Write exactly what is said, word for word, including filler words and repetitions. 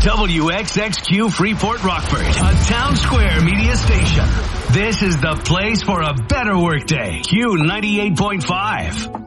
W X X Q Freeport Rockford, a Town Square media station. This is the place for a better workday. Q ninety-eight point five.